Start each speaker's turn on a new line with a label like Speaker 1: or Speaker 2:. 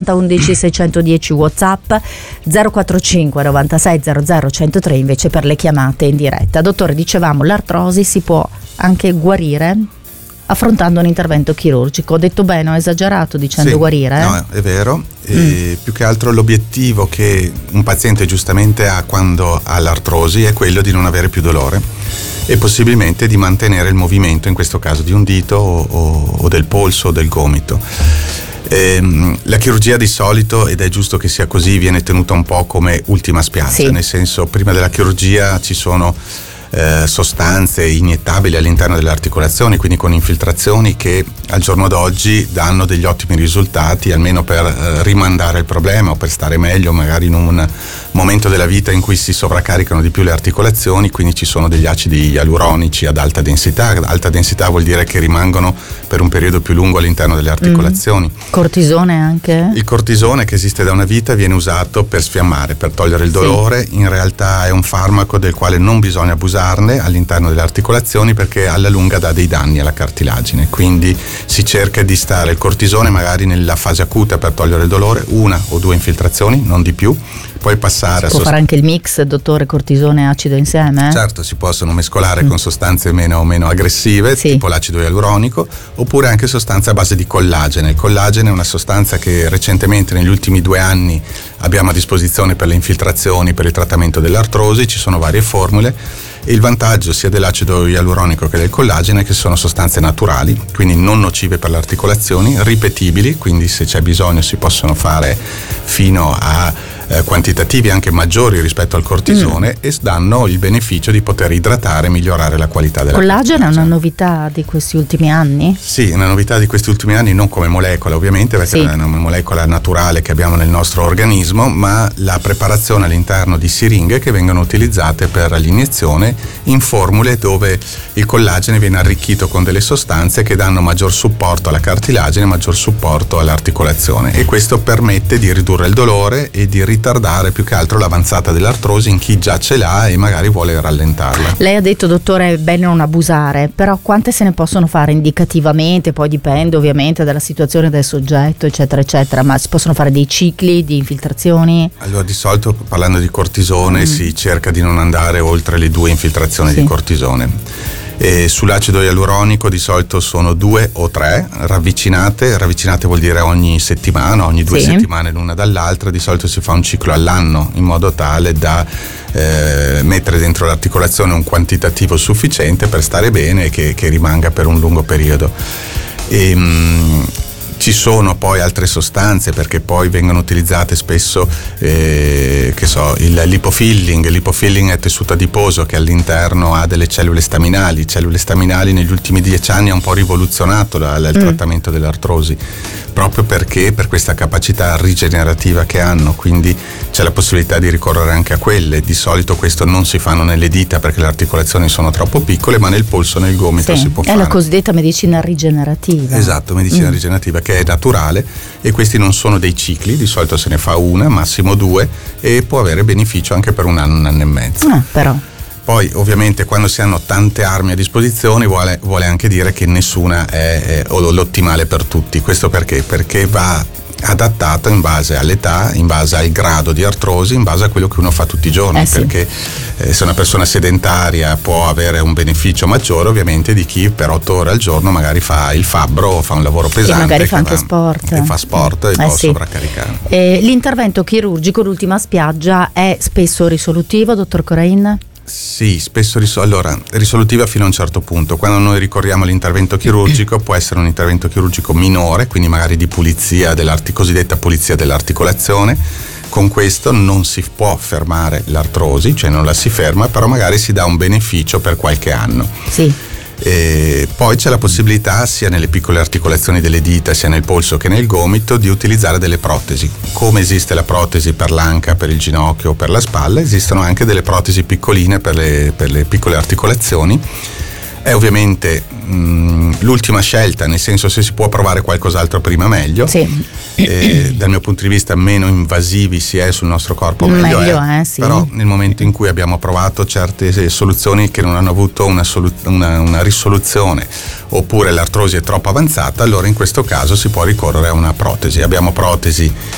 Speaker 1: 080 11 610 WhatsApp, 045 96 00 103 invece per le chiamate in diretta. Dottore, dicevamo, l'artrosi si può anche guarire affrontando un intervento chirurgico. Ho detto bene, ho esagerato dicendo guarire?
Speaker 2: No, è vero. E più che altro l'obiettivo che un paziente giustamente ha quando ha l'artrosi è quello di non avere più dolore e possibilmente di mantenere il movimento, in questo caso di un dito o del polso o del gomito. La chirurgia di solito, ed è giusto che sia così, viene tenuta un po' come ultima spiaggia, nel senso, prima della chirurgia ci sono sostanze iniettabili all'interno delle articolazioni, quindi con infiltrazioni che al giorno d'oggi danno degli ottimi risultati, almeno per rimandare il problema o per stare meglio magari in un momento della vita in cui si sovraccaricano di più le articolazioni. Quindi ci sono degli acidi ialuronici ad alta densità. Alta densità vuol dire che rimangono per un periodo più lungo all'interno delle articolazioni.
Speaker 1: Cortisone anche? Il
Speaker 2: cortisone, che esiste da una vita, viene usato per sfiammare, per togliere il dolore. In realtà è un farmaco del quale non bisogna abusarne all'interno delle articolazioni, perché alla lunga dà dei danni alla cartilagine. Quindi si cerca di stare il cortisone magari nella fase acuta per togliere il dolore, 1 o 2 infiltrazioni, non di più. Poi passare
Speaker 1: si può fare anche il mix, dottore, cortisone e acido insieme?
Speaker 2: Certo, si possono mescolare con sostanze meno aggressive, tipo l'acido ialuronico, oppure anche sostanze a base di collagene. Il collagene è una sostanza che recentemente, negli ultimi 2 anni, abbiamo a disposizione per le infiltrazioni, per il trattamento dell'artrosi. Ci sono varie formule. E il vantaggio sia dell'acido ialuronico che del collagene è che sono sostanze naturali, quindi non nocive per le articolazioni, ripetibili, quindi se c'è bisogno si possono fare fino a quantitativi anche maggiori rispetto al cortisone e danno il beneficio di poter idratare e migliorare la qualità della
Speaker 1: collagene. È una novità di questi ultimi anni?
Speaker 2: Sì, una novità di questi ultimi anni, non come molecola ovviamente, perché è una molecola naturale che abbiamo nel nostro organismo, ma la preparazione all'interno di siringhe che vengono utilizzate per l'iniezione in formule dove il collagene viene arricchito con delle sostanze che danno maggior supporto alla cartilagine, maggior supporto all'articolazione, e questo permette di ridurre il dolore e di ritardare più che altro l'avanzata dell'artrosi in chi già ce l'ha e magari vuole rallentarla.
Speaker 1: Lei ha detto, dottore, è bene non abusare, però quante se ne possono fare indicativamente? Poi dipende ovviamente dalla situazione del soggetto, eccetera eccetera, ma si possono fare dei cicli di infiltrazioni?
Speaker 2: Allora, di solito, parlando di cortisone, si cerca di non andare oltre le 2 infiltrazioni di cortisone. E sull'acido ialuronico di solito sono 2 o 3 ravvicinate vuol dire ogni settimana, ogni 2 settimane l'una dall'altra. Di solito si fa un ciclo all'anno in modo tale da mettere dentro l'articolazione un quantitativo sufficiente per stare bene e che rimanga per un lungo periodo. Ci sono poi altre sostanze, perché poi vengono utilizzate spesso il lipofilling. Il lipofilling è tessuto adiposo che all'interno ha delle cellule staminali. Cellule staminali negli ultimi 10 anni ha un po' rivoluzionato il trattamento dell'artrosi, proprio perché per questa capacità rigenerativa che hanno, quindi c'è la possibilità di ricorrere anche a quelle. Di solito questo non si fanno nelle dita perché le articolazioni sono troppo piccole, ma nel polso, nel gomito si può fare.
Speaker 1: È la cosiddetta medicina rigenerativa.
Speaker 2: Esatto, medicina rigenerativa, che è naturale, e questi non sono dei cicli, di solito se ne fa 1, massimo 2, e può avere beneficio anche per un anno e mezzo.
Speaker 1: Però
Speaker 2: poi ovviamente quando si hanno tante armi a disposizione vuole anche dire che nessuna è l'ottimale per tutti. Questo perché va adattato in base all'età, in base al grado di artrosi, in base a quello che uno fa tutti i giorni, perché se una persona sedentaria può avere un beneficio maggiore ovviamente di chi per 8 ore al giorno magari fa il fabbro o fa un lavoro pesante,
Speaker 1: e magari fa anche sport
Speaker 2: e fa sport e può sovraccaricare.
Speaker 1: L'intervento chirurgico, l'ultima spiaggia, è spesso risolutivo, dottor Corain?
Speaker 2: Sì, spesso risolutiva fino a un certo punto. Quando noi ricorriamo all'intervento chirurgico può essere un intervento chirurgico minore, quindi magari di pulizia cosiddetta pulizia dell'articolazione. Con questo non si può fermare l'artrosi, cioè non la si ferma, però magari si dà un beneficio per qualche anno. E poi c'è la possibilità, sia nelle piccole articolazioni delle dita, sia nel polso che nel gomito, di utilizzare delle protesi. Come esiste la protesi per l'anca, per il ginocchio o per la spalla, esistono anche delle protesi piccoline per le piccole articolazioni. È ovviamente l'ultima scelta, nel senso, se si può provare qualcos'altro prima meglio. Dal mio punto di vista meno invasivi si è sul nostro corpo meglio è. Però nel momento in cui abbiamo provato certe soluzioni che non hanno avuto una risoluzione, oppure l'artrosi è troppo avanzata, allora in questo caso si può ricorrere a una protesi. Abbiamo protesi